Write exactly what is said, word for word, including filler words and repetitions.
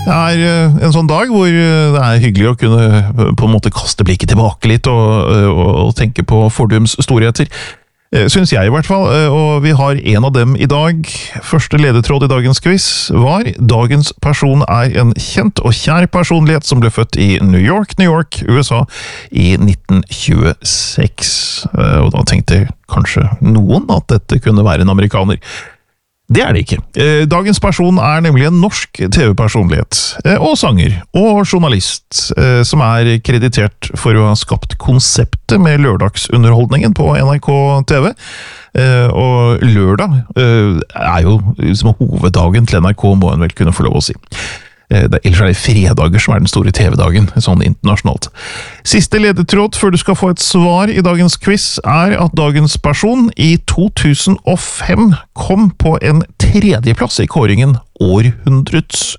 Det er eh, en sånn dag hvor eh, det er hyggelig å kunne eh, på en måte kaste blikket tilbake litt og, eh, og, og tenke på fordums storheter. Eh, Synes jeg i hvert fall, eh, og vi har en av dem i dag. Første ledetråd i dagens quiz var: dagens person er en kjent og kjær personlighet som ble født i New York, New York, U S A i nitten tjueseks. Eh, Og da tenkte kanskje noen at dette kunne være en amerikaner. Det er det ikke. Eh, Dagens person er nemlig en norsk T V-personlighet, eh, og sanger, og journalist, eh, som er kreditert for å ha skapt konseptet med lørdagsunderholdningen på N R K T V. Eh, Og lørdag eh, er jo liksom hoveddagen til N R K, må en vel kunne få lov å si. Eh, Det, ellers er det fredager som er den store T V-dagen, sånn internasjonalt. Siste ledetråd før du skal få et svar i dagens quiz er at dagens person i to tusen og fem kom på en tredjeplass i kåringen Århundrets